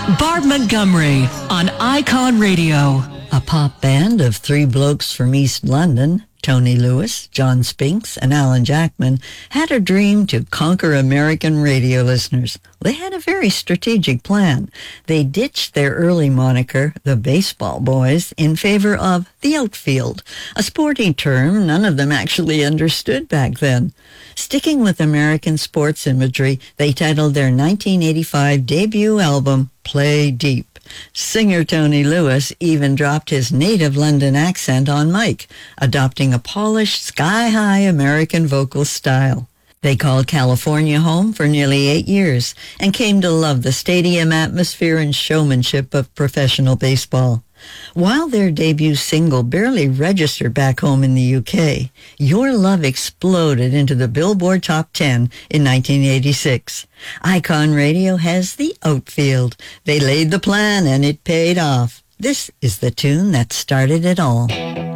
Barb Montgomery on Icon Radio. A pop band of three blokes from East London, Tony Lewis, John Spinks, and Alan Jackman, had a dream to conquer American radio listeners. They had a very strategic plan. They ditched their early moniker, the Baseball Boys, in favor of the Outfield, a sporting term none of them actually understood back then. Sticking with American sports imagery, they titled their 1985 debut album, Play Deep. Singer Tony Lewis even dropped his native London accent on mic, adopting a polished, sky-high American vocal style. They called California home for nearly 8 years and came to love the stadium atmosphere and showmanship of professional baseball. While their debut single barely registered back home in the UK, Your Love exploded into the Billboard Top 10 in 1986. Icon Radio has the Outfield. They laid the plan and it paid off. This is the tune that started it all.